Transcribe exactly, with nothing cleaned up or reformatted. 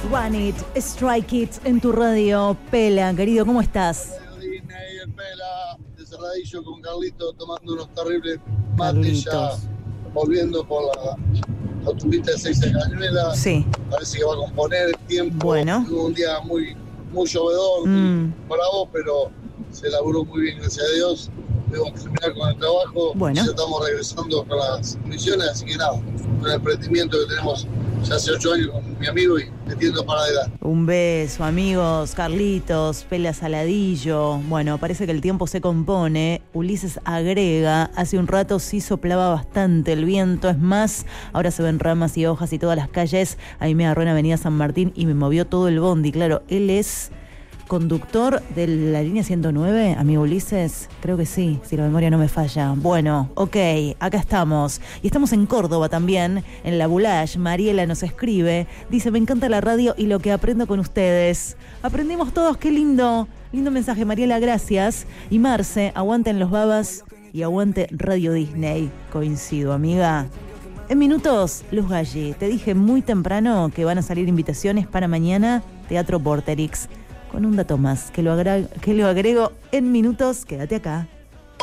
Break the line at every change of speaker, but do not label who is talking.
Run It, Strike It en tu radio. Pela, querido, ¿cómo estás?
Disney, el Pela, de Cerradillo con Carlito, tomando unos terribles mates ya, volviendo por la autopista de Seis de Cañuelas.
Sí.
Parece que va a componer el tiempo.
Bueno.
Tuvo un día muy, muy llovedor,
Mm.
muy bravo, pero se laburó muy bien, gracias a Dios. Debemos terminar con el trabajo.
Bueno.
Ya estamos regresando con las misiones, así que nada, con el emprendimiento que tenemos ya hace ocho años con mi amigo y metiendo para adelante.
Un beso, amigos, Carlitos, Pela Saladillo. Bueno, parece que el tiempo se compone. Ulises agrega, hace un rato sí soplaba bastante el viento. Es más, ahora se ven ramas y hojas y todas las calles. Ahí me agarró en Avenida San Martín y me movió todo el bondi. Claro, él es conductor de la línea ciento nueve, amigo Ulises. Creo que sí, si la memoria no me falla. Bueno, ok, acá estamos. Y estamos en Córdoba también, en La Boulage. Mariela nos escribe, dice, me encanta la radio y lo que aprendo con ustedes. Aprendimos todos, qué lindo. Lindo mensaje, Mariela, gracias. Y Marce, aguanten los babas y aguante Radio Disney. Coincido, amiga. En minutos, Luz Galli, te dije muy temprano que van a salir invitaciones para mañana, Teatro Vorterix. Con un dato más, que lo, agra- que lo agrego en minutos, quédate acá.